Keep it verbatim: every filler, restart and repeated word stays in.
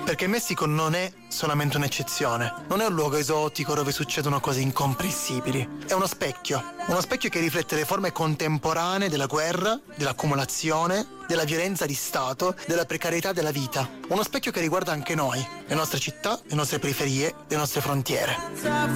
Perché Messico non è solamente un'eccezione, non è un luogo esotico dove succedono cose incomprensibili, è uno specchio, uno specchio che riflette le forme contemporanee della guerra, dell'accumulazione, della violenza di Stato, della precarietà della vita, uno specchio che riguarda anche noi, le nostre città, le nostre periferie, le nostre frontiere.